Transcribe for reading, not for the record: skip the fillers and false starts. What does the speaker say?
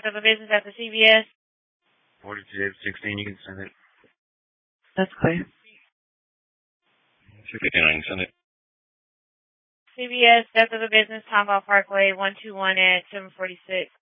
Of a business at the CVS. 4216, you can send it. That's clear. 259, send it. CVS, death of a business, Tomball Parkway, 121 at 746.